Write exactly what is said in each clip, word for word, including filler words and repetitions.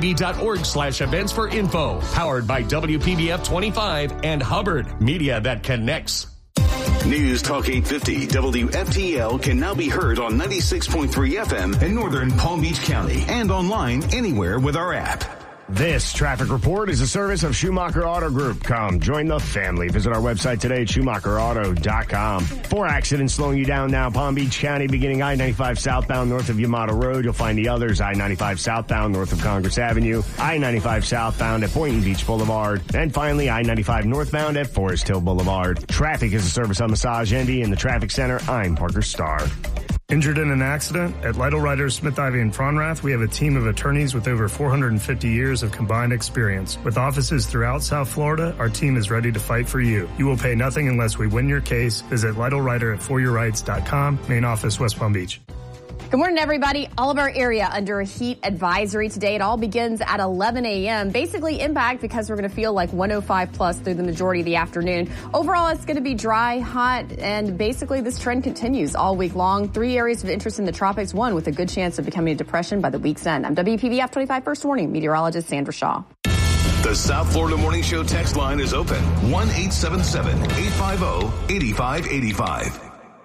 b dot org slash events for info. Powered by W P B F twenty-five and Hubbard, media that connects. News Talk eight fifty W F T L can now be heard on ninety-six point three F M in northern Palm Beach County and online anywhere with our app. This traffic report is a service of Schumacher Auto Group. Come, join the family. Visit our website today at schumacher auto dot com. Four accidents slowing you down now. Palm Beach County, beginning I ninety-five southbound north of Yamato Road. You'll find the others, I ninety-five southbound north of Congress Avenue, I ninety-five southbound at Boynton Beach Boulevard, and finally I ninety-five northbound at Forest Hill Boulevard. Traffic is a service of Massage Endy in the Traffic Center. I'm Parker Starr. Injured in an accident? At Lytle Writers, Smith, Ivy, and Fronrath, we have a team of attorneys with over four hundred fifty years of combined experience. With offices throughout South Florida, our team is ready to fight for you. You will pay nothing unless we win your case. Visit Lytle Writer at for your rights dot com, main office, West Palm Beach. Good morning, everybody. All of our area under a heat advisory today. It all begins at eleven a.m. Basically impact because we're going to feel like one oh five plus through the majority of the afternoon. Overall, it's going to be dry, hot, and basically this trend continues all week long. Three areas of interest in the tropics, one with a good chance of becoming a depression by the week's end. I'm W P B F twenty-five First Warning meteorologist Sandra Shaw. The South Florida Morning Show text line is open. one eight seven seven, eight five zero, eight five eight five.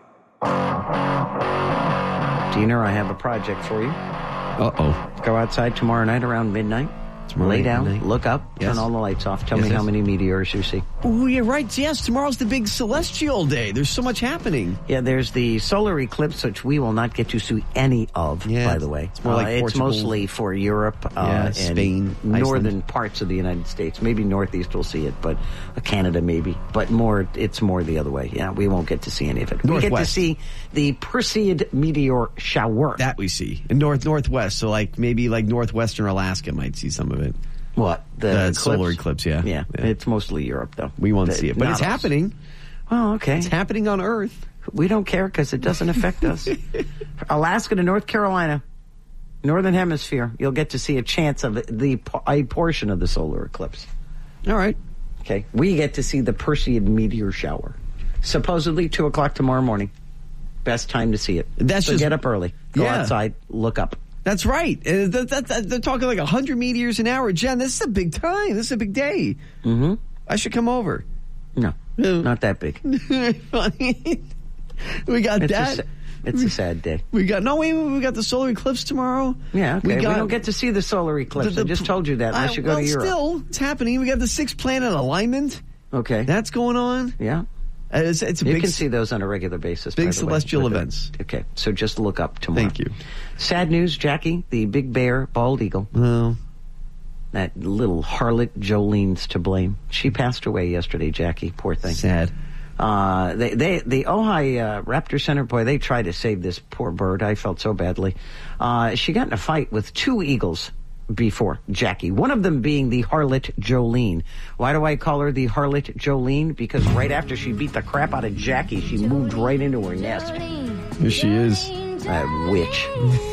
Diener, I have a project for you. Uh-oh. Go outside tomorrow night around midnight. Tomorrow Lay night, down, midnight. look up, Yes. turn all the lights off. Tell Yes, me how yes. many meteors you see. Oh, you're right. Yes, tomorrow's the big celestial day. There's so much happening. Yeah, there's the solar eclipse, which we will not get to see any of, Yeah, by the way. it's more like uh, It's Portugal. mostly for Europe uh, Yeah, and Spain, northern Iceland. parts of the United States. Maybe northeast will see it, but uh, Canada maybe. But more, it's more the other way. Yeah, we won't get to see any of it. We get to Northwest. see the Perseid meteor shower. That we see. In north northwest, so like maybe like northwestern Alaska might see some of it. What? The, The eclipse? solar eclipse, yeah. yeah. Yeah. It's mostly Europe, though. We won't The- see it, but not it's us. happening. Oh, okay. It's happening on Earth. We don't care because it doesn't affect us. Alaska to North Carolina, Northern Hemisphere, you'll get to see a chance of the a portion of the solar eclipse. All right. Okay. We get to see the Perseid meteor shower. Supposedly two o'clock tomorrow morning. Best time to see it. That's so just- get up early. Go Yeah. outside. Look up. That's right. Uh, that, that, that, they're talking like one hundred meteors an hour. Jen, this is a big time. This is a big day. Mm-hmm. I should come over. No, No. not that big. Funny. We got It's, a, that. sa- it's a sad day. We got no wait. We got the solar eclipse tomorrow. Yeah, okay. We, We, got, don't get to see the solar eclipse. the- I the- just told you that unless I- you go well, to Europe. Still, it's happening. We got the sixth planet alignment. Okay. That's going on. yeah. Uh, It's, it's a You big. can see those on a regular basis. big by the way. celestial But, uh, events. Okay, so just look up tomorrow. Thank you. Sad news, Jackie, the big bear, bald eagle, Well, that little harlot Jolene's to blame. She passed away yesterday, Jackie. Poor thing. sad. Uh, they, they, the Ojai uh, Raptor Center, boy, they tried to save this poor bird. I felt so badly. Uh, she got in a fight with two eagles before, Jackie. One of them being the harlot Jolene. Why do I call her the harlot Jolene? Because right after she beat the crap out of Jackie, she moved right into her nest. Here she is. That witch.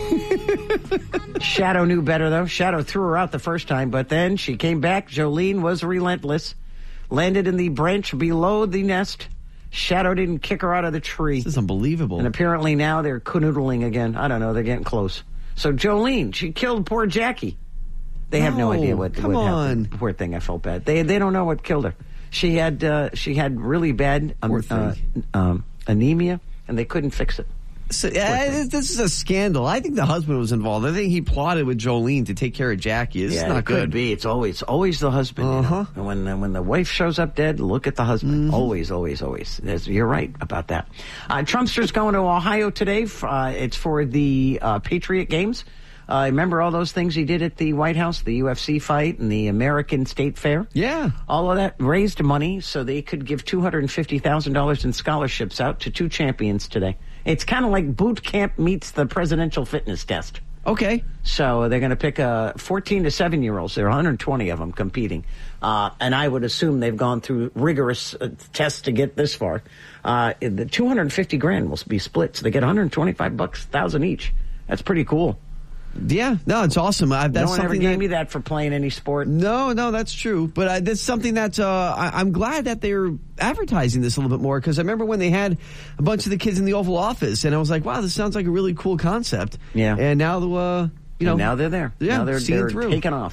Shadow knew better, though. Shadow threw her out the first time, but then she came back. Jolene was relentless. Landed in the branch below the nest. Shadow didn't kick her out of the tree. This is unbelievable. And apparently now they're canoodling again. I don't know. They're getting close. So Jolene, she killed poor Jackie. They have no No, idea what, come what on. happened. Poor thing, I felt bad. They they don't know what killed her. She had uh, she had really bad um, Poor thing. uh, um, anemia, and they couldn't fix it. So, yeah, this, this is a scandal. I think the husband was involved. I think he plotted with Jolene to take care of Jackie. This yeah, is not it good. could be. It's always always the husband. You Uh-huh. know? And when uh, when the wife shows up dead, look at the husband. Always, always, always. There's, you're right about that. Uh, Trumpster's going to Ohio today. Uh, it's for the uh, Patriot Games. Uh, remember all those things he did at the White House, the U F C fight and the American State Fair? Yeah. All of that raised money so they could give two hundred fifty thousand dollars in scholarships out to two champions today. It's kind of like boot camp meets the presidential fitness test. Okay. So they're going to pick uh, fourteen to seven year olds. There are one hundred twenty of them competing. Uh, and I would assume they've gone through rigorous uh, tests to get this far. Uh, the two hundred fifty grand will be split. So they get one hundred twenty-five bucks, thousand each. That's pretty cool. Yeah. No, it's awesome. I, that's no one ever something gave that, me that for playing any sport. No, no, that's true. But uh, that's something that uh, I, I'm glad that they're advertising this a little bit more, because I remember when they had a bunch of the kids in the Oval Office, and I was like, wow, this sounds like a really cool concept. Yeah. And now, uh, you know, And now they're there. Yeah, now they're, seeing they're through. taking off.